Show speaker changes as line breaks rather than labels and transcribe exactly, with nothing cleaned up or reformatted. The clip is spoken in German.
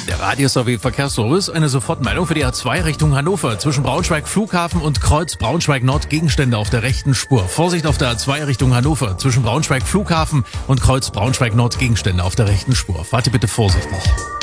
Der Radius sowie Verkehrsservice, eine Sofortmeldung für die A zwei Richtung Hannover. Zwischen Braunschweig Flughafen und Kreuz Braunschweig Nord Gegenstände auf der rechten Spur. Vorsicht auf der A zwei Richtung Hannover. Zwischen Braunschweig Flughafen und Kreuz Braunschweig Nord Gegenstände auf der rechten Spur. Fahrt ihr bitte vorsichtig.